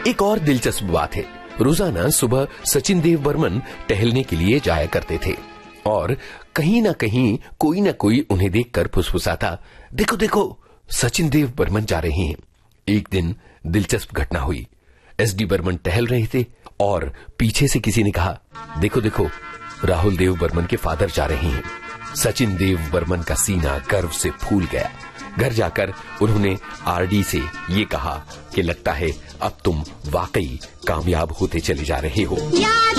एक और दिलचस्प बात है, रोजाना सुबह सचिन देव बर्मन टहलने के लिए जाया करते थे और कहीं ना कहीं कोई ना कोई उन्हें देखकर फुसफुसाता, देखो देखो सचिन देव बर्मन जा रहे हैं। एक दिन दिलचस्प घटना हुई। एसडी बर्मन टहल रहे थे और पीछे से किसी ने कहा, देखो देखो राहुल देव बर्मन के फादर जा रहे हैं। सचिन देव बर्मन का सीना गर्व से फूल गया। घर जाकर उन्होंने आरडी से ये कहा कि लगता है अब तुम वाकई कामयाब होते चले जा रहे हो।